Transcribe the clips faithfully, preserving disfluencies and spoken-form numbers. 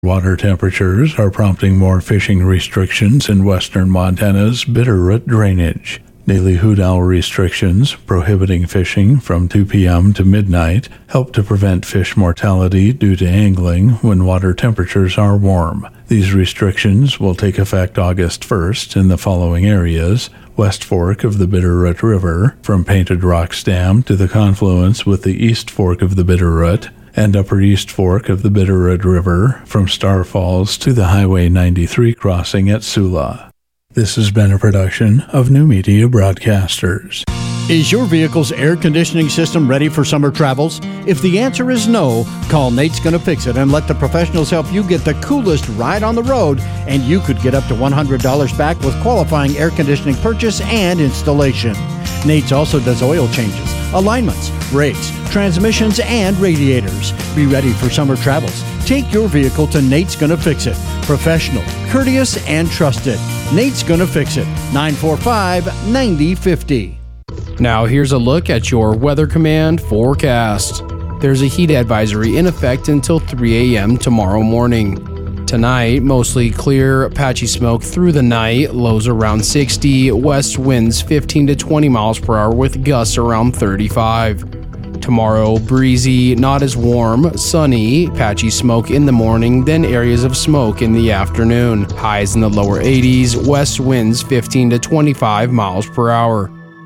Water temperatures are prompting more fishing restrictions in western Montana's Bitterroot drainage. Daily hoot owl restrictions prohibiting fishing from two p.m. to midnight help to prevent fish mortality due to angling when water temperatures are warm. These restrictions will take effect August first in the following areas: West Fork of the Bitterroot River, from Painted Rocks Dam to the confluence with the East Fork of the Bitterroot, and Upper East Fork of the Bitterroot River, from Star Falls to the Highway ninety-three crossing at Sula. This has been a production of New Media Broadcasters. Is your vehicle's air conditioning system ready for summer travels? If the answer is no, call Nate's Gonna Fix It and let the professionals help you get the coolest ride on the road, and you could get up to one hundred dollars back with qualifying air conditioning purchase and installation. Nate's also does oil changes, alignments, brakes, transmissions, and radiators. Be ready for summer travels. Take your vehicle to Nate's Gonna Fix It. Professional, courteous, and trusted. Nate's Gonna Fix It. nine four five, nine zero five zero. Now here's a look at your Weather Command forecast. There's a heat advisory in effect until three a.m. tomorrow morning. Tonight, mostly clear, patchy smoke through the night, lows around sixty, west winds fifteen to twenty miles per hour with gusts around thirty-five. Tomorrow, breezy, not as warm, sunny, patchy smoke in the morning, then areas of smoke in the afternoon. Highs in the lower eighties, west winds fifteen to twenty-five miles per hour.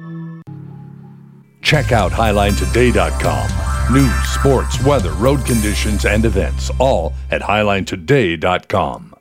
Check out Highline Today dot com. News, sports, weather, road conditions, and events, all at Highline Today dot com.